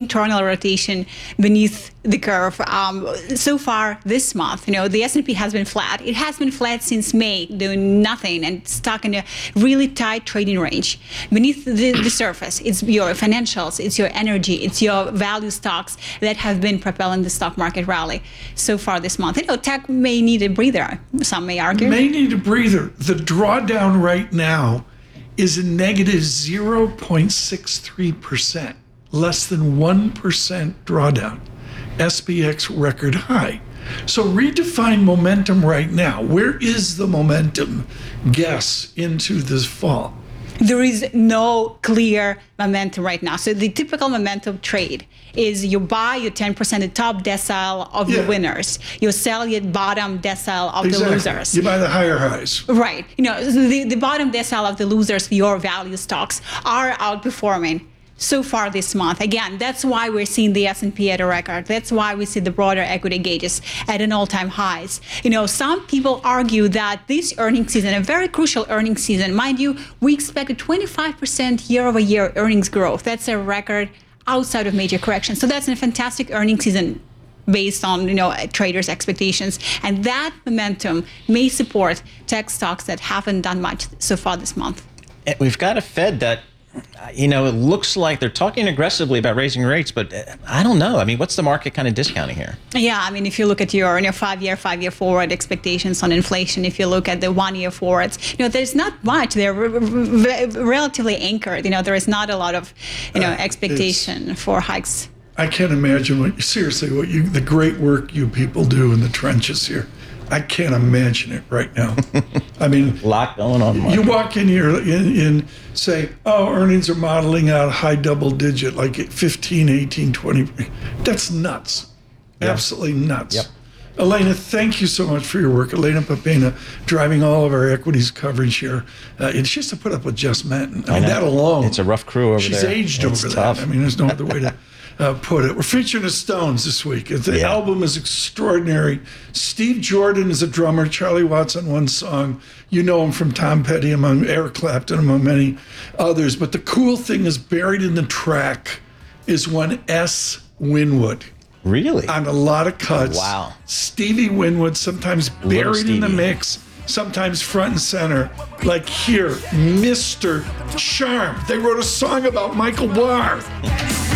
internal rotation beneath the curve. So far this month, the S&P has been flat. It has been flat since May, doing nothing and stuck in a really tight trading range. Beneath the surface, it's your financials, it's your energy, it's your value stocks that have been propelling the stock market rally so far this month. Tech may need a breather, some may argue. May need a breather. The drawdown right now is a negative 0.63%, less than 1% drawdown. SPX record high. So redefine momentum right now. Where is the momentum guess into this fall? There is no clear momentum right now. So the typical momentum trade is you buy your 10%, the top decile of the winners. You sell your bottom decile of the losers. You buy the higher highs. Right. The bottom decile of the losers, your value stocks, are outperforming so far this month. Again, that's why we're seeing the S&P at a record. That's why we see the broader equity gauges at an all-time highs. Some people argue that this earnings season, a very crucial earnings season, mind you, we expect a 25% year-over-year earnings growth. That's a record outside of major corrections. So that's a fantastic earnings season based on traders' expectations, and that momentum may support tech stocks that haven't done much so far this month. We've got a Fed that it looks like they're talking aggressively about raising rates, but I don't know. I mean, what's the market kind of discounting here? Yeah, I mean, if you look at your 5-year forward expectations on inflation, if you look at the 1-year forwards, there's not much. They're relatively anchored. There is not a lot of, expectation for hikes. I can't imagine the great work you people do in the trenches here. I can't imagine it right now. I mean, a lot going on. You walk in here and say, earnings are modeling out high double digit, like 15, 18, 20. That's nuts. Yeah. Absolutely nuts. Yep. Elena, thank you so much for your work. Elena Popena, driving all of our equities coverage here. It's just to put up with Jess Manton. I mean, that alone. It's a rough crew over there. She's aged over tough. that. I mean, there's no other way to put it. We're featuring the Stones this week. The album is extraordinary. Steve Jordan is a drummer. Charlie Watts on one song. You know him from Tom Petty, among Eric Clapton, among many others. But the cool thing is, buried in the track is one S. Winwood. Really? On a lot of cuts. Wow. Stevie Winwood, sometimes buried in the mix, sometimes front and center. Like here, Mr. Charm. They wrote a song about Michael Barr.